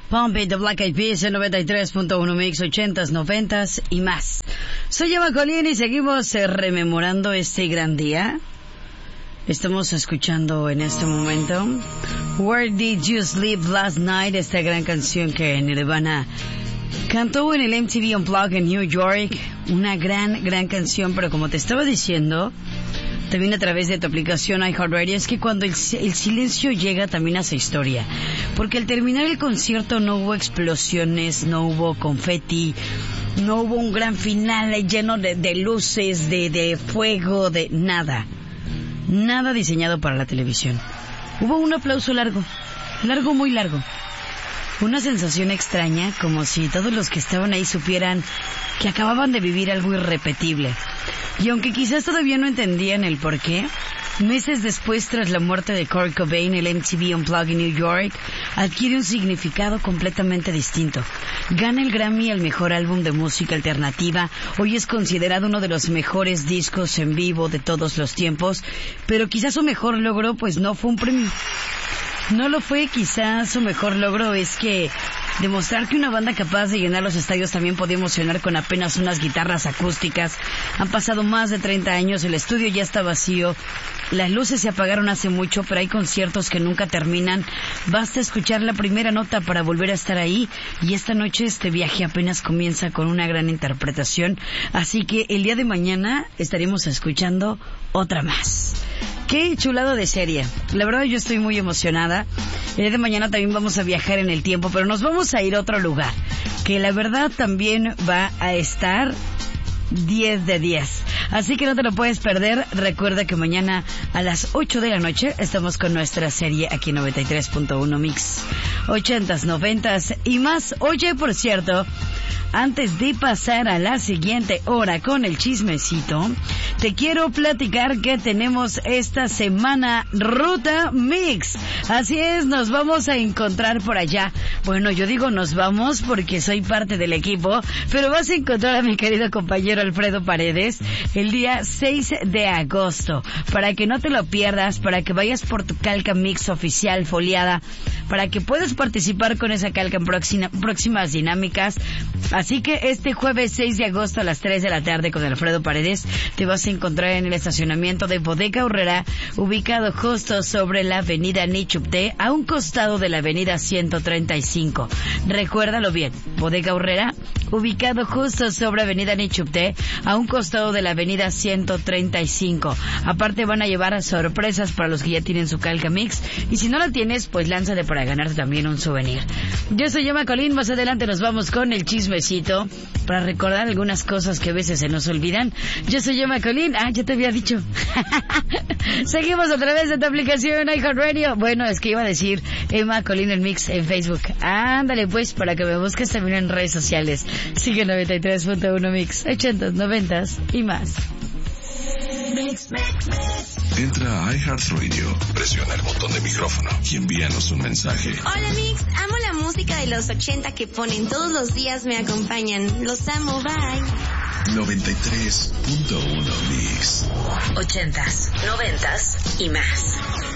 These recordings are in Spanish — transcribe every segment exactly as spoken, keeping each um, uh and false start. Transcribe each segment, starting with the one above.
Pump It, The Black Eyed Peas en noventa y tres punto uno Mix, ochentas, noventas y más. Soy Emma Colín y seguimos eh, rememorando este gran día. Estamos escuchando en este momento Where Did You Sleep Last Night, esta gran canción que Nirvana cantó en el M T V Unplugged en New York. Una gran, gran canción, pero como te estaba diciendo, también a través de tu aplicación iHeartRadio, es que cuando el, el silencio llega también hace historia. Porque al terminar el concierto no hubo explosiones, no hubo confeti, no hubo un gran final lleno de, de luces, de, de fuego, de nada. Nada diseñado para la televisión. Hubo un aplauso largo, largo, muy largo. Una sensación extraña, como si todos los que estaban ahí supieran que acababan de vivir algo irrepetible. Y aunque quizás todavía no entendían el porqué, meses después, tras la muerte de Kurt Cobain, el M T V Unplugged en New York adquiere un significado completamente distinto. Gana el Grammy al mejor álbum de música alternativa. Hoy es considerado uno de los mejores discos en vivo de todos los tiempos, pero quizás su mejor logro pues no fue un premio. No lo fue, quizás su mejor logro es que demostrar que una banda capaz de llenar los estadios también podía emocionar con apenas unas guitarras acústicas. Han pasado más de treinta años, el estudio ya está vacío, las luces se apagaron hace mucho, pero hay conciertos que nunca terminan. Basta escuchar la primera nota para volver a estar ahí, y esta noche este viaje apenas comienza con una gran interpretación. Así que el día de mañana estaremos escuchando otra más. Qué chulado de serie. La verdad yo estoy muy emocionada. El día de mañana también vamos a viajar en el tiempo, pero nos vamos a ir a otro lugar, que la verdad también va a estar diez de diez. Así que no te lo puedes perder. Recuerda que mañana a las ocho de la noche estamos con nuestra serie aquí en noventa y tres punto uno Mix. ochentas, noventas y más. Oye, por cierto, antes de pasar a la siguiente hora con el chismecito, te quiero platicar que tenemos esta semana Ruta Mix. Así es, nos vamos a encontrar por allá. Bueno, yo digo nos vamos porque soy parte del equipo, pero vas a encontrar a mi querido compañero Alfredo Paredes el día seis de agosto. Para que no te lo pierdas, para que vayas por tu calca Mix oficial foliada, para que puedas participar con esa calca en próxima, próximas dinámicas. Así que este jueves seis de agosto a las tres de la tarde con Alfredo Paredes te vas a encontrar en el estacionamiento de Bodega Aurrera, ubicado justo sobre la avenida Nichupté, a un costado de la avenida ciento treinta y cinco. Recuérdalo bien, Bodega Aurrera, ubicado justo sobre avenida Nichupté, a un costado de la avenida ciento treinta y cinco. Aparte van a llevar sorpresas para los que ya tienen su calca Mix, y si no la tienes, pues lánzate para ganarte también un souvenir. Yo soy Emma Colín, más adelante nos vamos con el chismecito para recordar algunas cosas que a veces se nos olvidan. Yo soy Emma Colín. Ah, ya te había dicho. Seguimos a través de tu aplicación iHeartRadio. Bueno, es que iba a decir Emma Colín el Mix en Facebook. Ándale pues, para que me busques también en redes sociales. Sigue noventa y tres punto uno Mix, ochentas, noventas y más. Mix, mix, mix. Entra a iHeartRadio, presiona el botón de micrófono y envíanos un mensaje. Hola Mix, amo la música de los ochenta que ponen todos los días, me acompañan. Los amo, bye. noventa y tres punto uno Mix. Ochentas, noventas y más.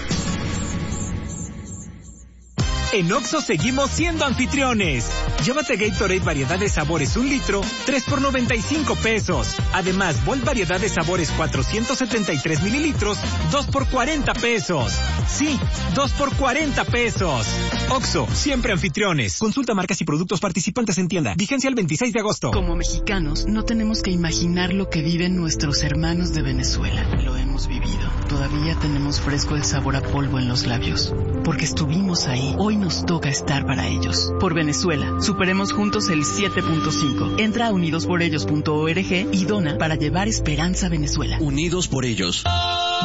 En Oxxo seguimos siendo anfitriones. Llévate Gatorade variedad de sabores un litro, tres por noventa y cinco pesos. Además, Volt variedad de sabores cuatrocientos setenta y tres mililitros, dos por cuarenta pesos. Sí, dos por cuarenta pesos. Oxxo, siempre anfitriones. Consulta marcas y productos participantes en tienda. Vigencia el veintiséis de agosto. Como mexicanos, no tenemos que imaginar lo que viven nuestros hermanos de Venezuela. Lo hemos vivido. Todavía tenemos fresco el sabor a polvo en los labios. Porque estuvimos ahí. Hoy nos toca estar para ellos. Por Venezuela, superemos juntos el siete punto cinco. Entra a unidos por ellos punto org y dona para llevar esperanza a Venezuela. Unidos por ellos.